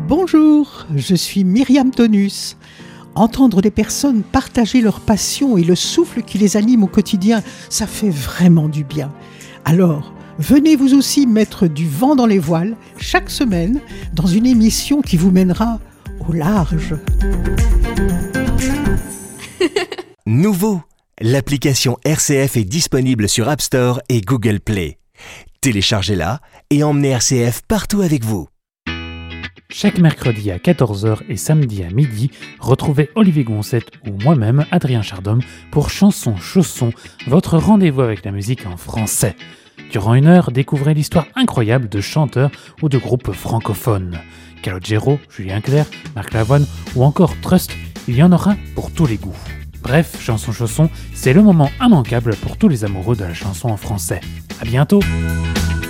Bonjour, je suis Myriam Tonus. Entendre des personnes partager leur passion et le souffle qui les anime au quotidien, ça fait vraiment du bien. Alors, venez vous aussi mettre du vent dans les voiles chaque semaine dans une émission qui vous mènera au large. Nouveau, l'application RCF est disponible sur App Store et Google Play. Téléchargez-la et emmenez RCF partout avec vous. Chaque mercredi à 14h et samedi à midi, retrouvez Olivier Goncette ou moi-même, Adrien Chardhomme, pour Chanson Chausson, votre rendez-vous avec la musique en français. Durant une heure, découvrez l'histoire incroyable de chanteurs ou de groupes francophones. Calogero, Julien Clerc, Marc Lavoine ou encore Trust, il y en aura pour tous les goûts. Bref, Chanson Chausson, c'est le moment immanquable pour tous les amoureux de la chanson en français. À bientôt!